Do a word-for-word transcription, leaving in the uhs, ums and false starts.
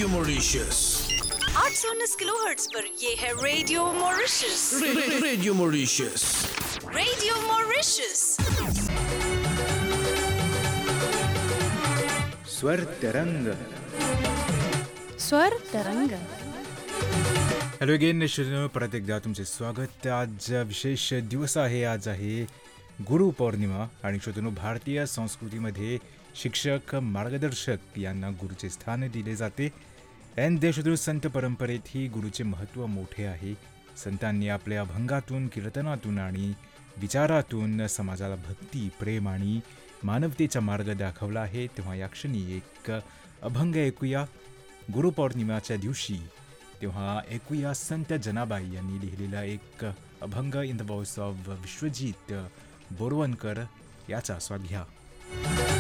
Radio Mauritius आठ सौ उन्नीस किलोहर्ट्ज पर ये है रेडियो मॉरिशस। रे, रे, रेडियो मॉरिशस रेडियो मॉरिशस। स्वर तरंग स्वर तरंग. हॅलो अगेन श्रोत्यांनो, परत एकदा तुमचे स्वागत. आज विशेष दिवस आहे. आज आहे गुरुपौर्णिमा आणि श्रोत्यांनो, भारतीय संस्कृतीमध्ये शिक्षक मार्गदर्शक यांना गुरुचे स्थान दिले जाते. एन देशोत्तर संत परंपरेतही गुरुचे महत्त्व मोठे आहे. संतांनी आपल्या अभंगातून, कीर्तनातून आणि विचारातून समाजाला भक्ती, प्रेम आणि मानवतेचा मार्ग दाखवला आहे. तेव्हा या क्षणी एक अभंग ऐकूया गुरुपौर्णिमेच्या दिवशी. तेव्हा ऐकूया संत जनाबाई यांनी लिहिलेला एक अभंग in the voice of Vishwajit Borwankar. याचा आस्वाद घ्या.